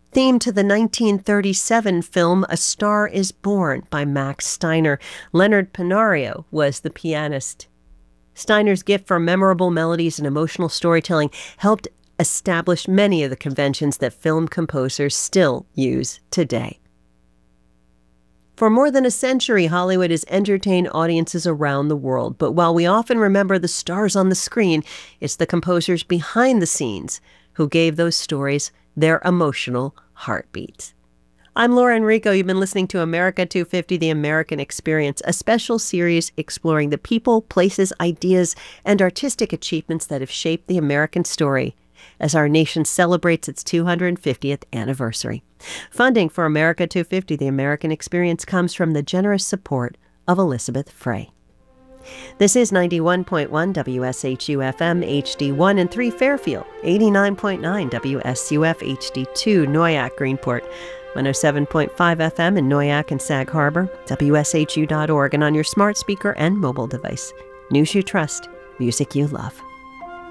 Theme to the 1937 film A Star is Born by Max Steiner. Leonard Pinario was the pianist. Steiner's gift for memorable melodies and emotional storytelling helped establish many of the conventions that film composers still use today. For more than a century, Hollywood has entertained audiences around the world. But while we often remember the stars on the screen, it's the composers behind the scenes who gave those stories their emotional heartbeats. I'm Laura Enrico. You've been listening to America 250, The American Experience, a special series exploring the people, places, ideas, and artistic achievements that have shaped the American story as our nation celebrates its 250th anniversary. Funding for America 250, The American Experience comes from the generous support of Elizabeth Frey. This is 91.1 WSHU-FM HD1 and 3 Fairfield, 89.9 WSUF HD2 Noyac Greenport, 107.5 FM in Noyac and Sag Harbor, WSHU.org, and on your smart speaker and mobile device. News you trust, music you love.